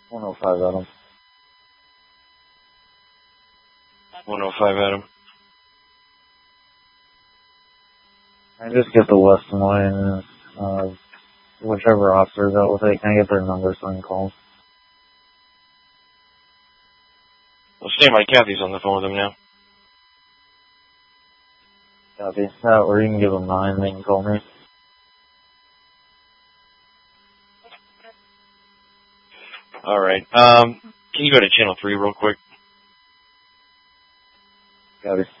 105 Adam. 105 Adam. I just get the West Des Moines, whichever officer's out with it. Can I get their number so I can call them? Well, stand by. Kathy's on the phone with him now. Copy. Or you can give them mine, they can call me. Alright, can you go to channel 3 real quick? Copy.